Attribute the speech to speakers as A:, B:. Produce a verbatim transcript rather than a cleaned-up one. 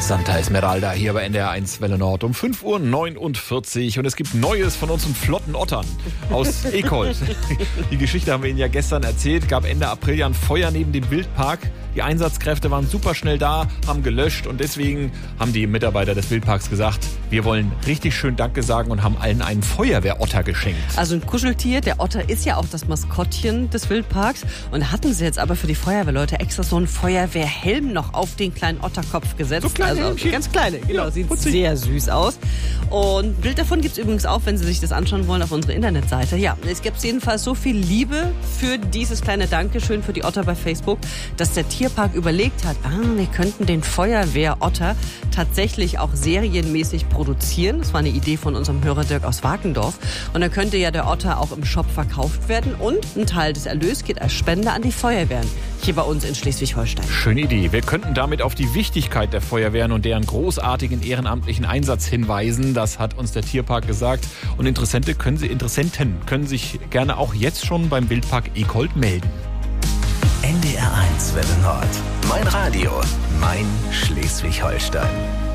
A: Santa Esmeralda hier bei N D R eins Welle Nord um fünf Uhr neunundvierzig und es gibt Neues von unseren flotten Ottern aus Ekold. Die Geschichte haben wir Ihnen ja gestern erzählt, gab Ende April ja ein Feuer neben dem Wildpark. Die Einsatzkräfte waren super schnell da, haben gelöscht und deswegen haben die Mitarbeiter des Wildparks gesagt, wir wollen richtig schön Danke sagen und haben allen einen Feuerwehrotter geschenkt.
B: Also ein Kuscheltier, der Otter ist ja auch das Maskottchen des Wildparks und hatten sie jetzt aber für die Feuerwehrleute extra so einen Feuerwehrhelm noch auf den kleinen Otterkopf gesetzt.
A: So kleine
B: also
A: Helmchen.
B: Ganz kleine, genau,
A: Ja,
B: sieht
A: putzig.
B: sehr süß aus. Und ein Bild davon gibt es übrigens auch, wenn Sie sich das anschauen wollen, auf unserer Internetseite. Ja, es gibt jedenfalls so viel Liebe für dieses kleine Dankeschön für die Otter bei Facebook, dass der Tierpark überlegt hat, ah, wir könnten den Feuerwehrotter tatsächlich auch serienmäßig produzieren. Das war eine Idee von unserem Hörer Dirk aus Wakendorf. Und dann könnte ja der Otter auch im Shop verkauft werden und ein Teil des Erlös geht als Spende an die Feuerwehren hier bei uns in Schleswig-Holstein.
A: Schöne Idee. Wir könnten damit auf die Wichtigkeit der Feuerwehren und deren großartigen ehrenamtlichen Einsatz hinweisen. Das hat uns der Tierpark gesagt. Und Interessente können Sie, Interessenten können sich gerne auch jetzt schon beim Wildpark Ekold melden.
C: N D R eins Welle Nord. Mein Radio, mein Schleswig-Holstein.